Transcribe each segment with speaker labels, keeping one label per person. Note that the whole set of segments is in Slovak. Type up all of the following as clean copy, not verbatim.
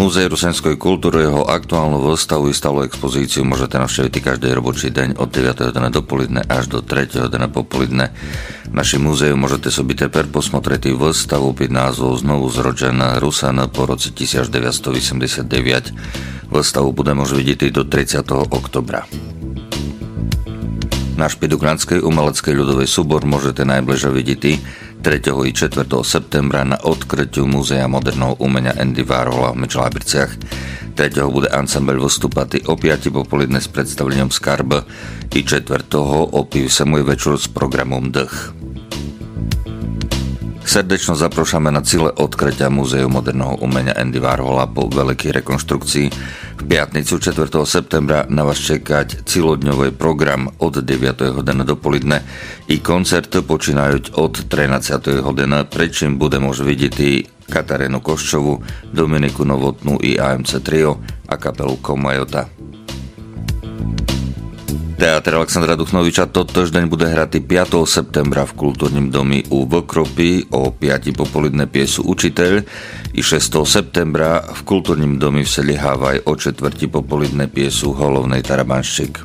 Speaker 1: Múzeum rusenskej kultúry jeho aktuálnu výstavu i stálu expozíciu môžete navštíviť každý robočí deň od 9. dňa dopoludne až do 3. dňa popoludne. V našom múzeu môžete sobie teper posmotreti výstavu pod názvom Znovu zrođena Rusana po roce 1989. Výstavu bude môžete vidieť do 30. oktobra. Náš Ukrajinskej umeleckej ľudovej súbor môžete najbližšie vidieť 3. i 4. septembra na odkrytiu Múzea moderného umenia Andy Warhola v Mečelábriciach. 3. bude ansambel vystúpať o 5. popoludne s predstavením Skarb i 4. opív sa môj večer s programom Dch. Srdečno zapraszamy na cíle odkrytia Múzea moderného umenia Andy Warhola po veľkej rekonštrukcii. V piatnicu 4. septembra na vás čekať celodňový program od 9. hodiny dopoludne i koncert počínajúc od 13. hodiny, pričím bude môcť vidieť Katarínu Koščovu, Dominiku Novotnú i AMC Trio a kapelu Komajota. Teatr Alexandra Duchnoviča toto deň bude hrať 5. septembra v kultúrnym domi u Vokropy o 5. popoludne piesu Učiteľ i 6. septembra v kultúrnym domi v Seli Havaj o 4. popoludne piesu Holovnej Tarabanščik.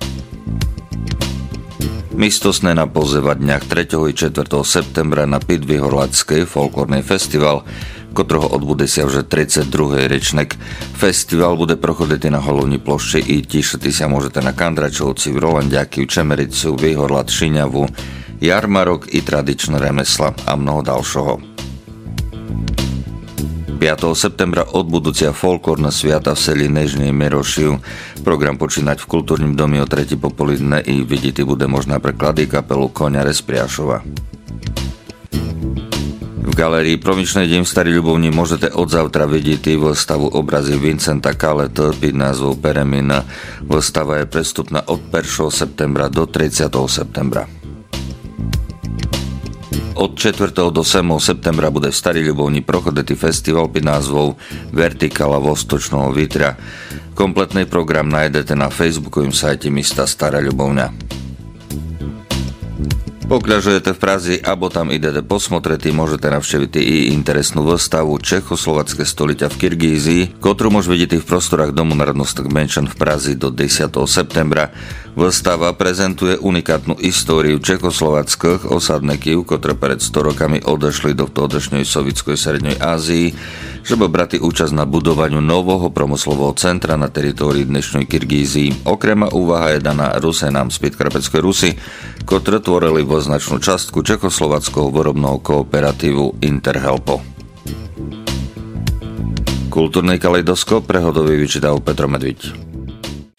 Speaker 1: Mistosné na pozeva dňach 3. i 4. septembra na Pitvi Horlackej folklórnej festival, ktorého odbude sa už 32. rečnek. Festival bude prochodiť na Holovní plošči i tišiti sa môžete na Kandračovci, v Rolandiaky, v Čemericu, Vyhorlat, Šiňavu, jarmarok i tradičné remesla a mnoho ďalšieho. 5. septembra odbudúcia folklórna sviata v Seli Nežnej Merošiu. Program počínať v kultúrnym domi o 3. popoludne i vidieť bude možná preklady kapelu Koňare z Priašova. V galérii Provičnej deň v Starý Ľubovni môžete od zavtra vidieť výstavu obrazy Vincenta Kaleta pod názvom Peremina. Výstava je prestupná od 1. septembra do 30. septembra. Od 4. do 7. septembra bude v Starý Ľubovni prochoditý festival pod názvom Vertikala Vostočného Vitra. Kompletný program nájdete na facebookovým sajte mesta Stará Ľubovňa. Pokiaľ žijete v Prazi alebo tam idete posmotreti, môžete navštíviť i interesnú výstavu Čechoslovacké stoliťa v Kirgízii, ktorú môžete vidieť v prostorách Domu národnostných menšín v Prazi do 10. septembra. Výstava prezentuje unikátnu históriu čechoslovackých osadníkov, ktoré pred 100 rokami odešli do vtedajšej sovietskej Srednej Ázii, żeby brati účasť na budovaniu nového promyslového centra na teritórii dnešnej Kirgízii. Okrema úvaha je daná Rusenám z Podkarpatskej Rusy, ktoré tvorili značnú častku čechoslovackého výrobného kooperatívu Interhelpo. Kultúrny kaleidoskop prehodový vyčítal Petro Medviť.